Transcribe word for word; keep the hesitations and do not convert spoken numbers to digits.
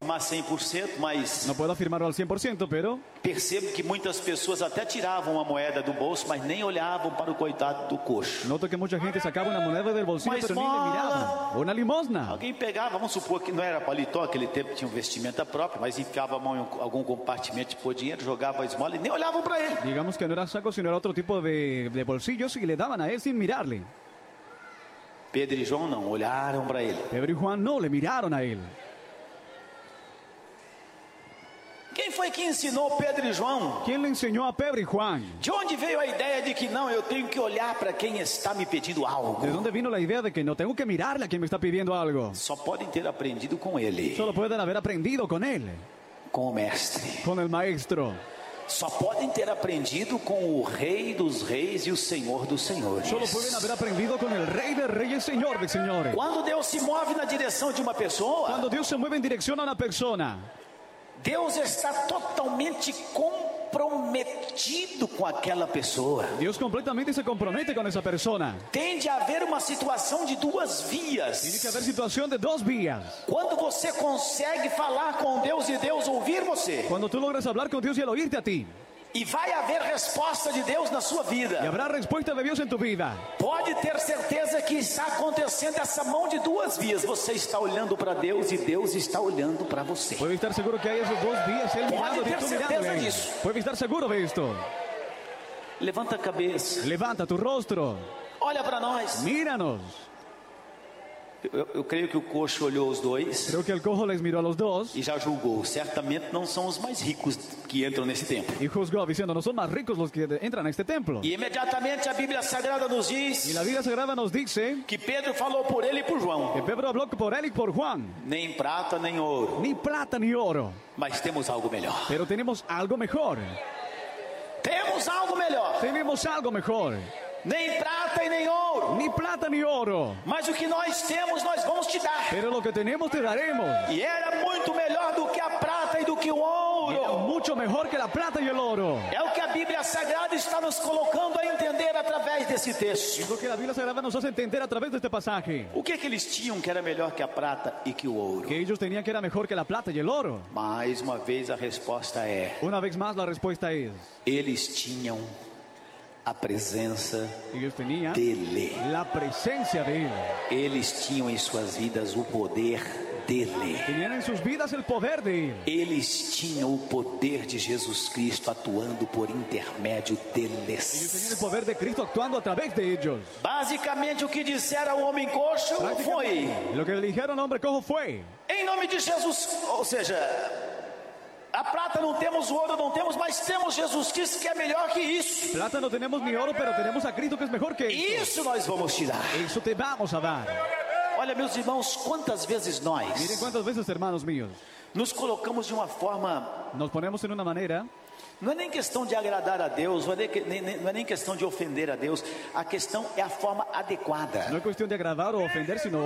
Mas cem por cento, mas No puedo afirmarlo al cien por ciento, pero percebo que muitas pessoas até tiravam a moeda do bolso, mas nem olhavam para o coitado do coxo. noto que mucha gente sacaba una moneda del bolsillo, Uma pero ni le esmola. miraba. Una limosna. Alguém pegava, vamos supor que não era paletó, aquele tempo tinha um vestimenta própria, mas enfiava a mão em algum compartimento de pôr dinheiro, jogava a esmola e nem olhavam para ele. Digamos que no era saco, sino era otro tipo de, de bolsillos y le daban a él sin mirarle. Pedro e João não, olharam para ele. Pedro y Juan no, le miraron a él. Quem foi que ensinou Pedro e João? ¿Quién le enseñó a Pedro y Juan? De onde veio a ideia de que não, eu tenho que olhar para quem está me pedindo algo? ¿De dónde vino la idea de que no tengo que mirarle a quien me está pidiendo algo? Só podem ter aprendido com ele, Solo pueden haber aprendido con él, com o mestre. con el maestro. Só podem ter aprendido com o Rei dos Reis e o Senhor dos Senhores. Solo pueden haber aprendido con el Rey de Reyes, Señor de Señores. Quando Deus se move na direção de uma pessoa, Cuando Dios se mueve en dirección a una persona, Deus está totalmente comprometido com aquela pessoa. Dios completamente se compromete con esa persona. Tem de haver uma situação de duas Tiene vias. que haber situación de dos vías. Quando você consegue falar com Deus e Deus ouvir você, Cuando tú logras hablar con Dios y el oírte a ti, e vai haver resposta de Deus na sua y vida, habrá respuesta de Dios en tu vida, pode ter certeza que está acontecendo essa mão de duas vias. Você está olhando para Deus e Deus está olhando para você. puede estar seguro que hay esos dos vías, Él Puede mirando y ter tú certeza mirándole a él. disso. Puede estar seguro de esto. Levanta a cabeça, Levanta tu rostro, olha para nós. míranos. Eu, eu creio que o coxo olhou os dois Creo que el cojo les miró a los dos e já julgou. Certamente não são os mais ricos que entram nesse templo. y juzgó diciendo, no son más ricos los que entran a este templo. E imediatamente a Bíblia Sagrada nos Y diz la Biblia Sagrada nos dice que Pedro falou por ele e por João: que Pedro habló por él y por Juan. nem prata nem ouro, Ni plata ni oro, mas temos algo melhor. pero tenemos algo mejor. Temos algo melhor. Tenemos algo mejor. Nem prata e nem ouro, Ni plata ni oro, mas o que nós temos nós vamos te dar. pero lo que tenemos te daremos. E era muito melhor do que a prata e do que o Era ouro. mucho mejor que la plata y el oro. É o que a Bíblia Sagrada está nos colocando a entender através desse texto. Es lo que la Biblia Sagrada nos hace entender a través de este pasaje. O que que eles tinham que era melhor que a prata e que o ouro? Que ellos tenían que era mejor que la plata y el oro. Mais uma vez a resposta é: Una vez más la respuesta es, eles tinham a presença ellos tenían dele. la presencia de Él. Eles tinham em suas vidas o poder dele. Tenían en sus vidas el poder de Él. Eles tinham o poder de Jesus Cristo atuando por intermédio Ellos tenían deles. el poder de Cristo actuando a través de ellos. Basicamente o que disseram ao homem coxo foi: Lo que le dijeron al hombre cojo fue, em nome de Jesus, ou seja, a prata não temos, o ouro não temos, mas temos Jesus Cristo que é melhor que isso. plata no tenemos ni oro, pero tenemos a Cristo que es mejor que eso. Isso nós vamos te dar. Eso te vamos a dar. Olha, meus irmãos, quantas vezes Miren nós cuántas veces, hermanos míos, nos colocamos de uma forma, nos ponemos en una manera, não é nem questão de agradar a Deus, não é nem, nem- nem- não é nem questão de ofender a Deus, a questão é a forma adequada. no es cuestión de agradar o ofender, sino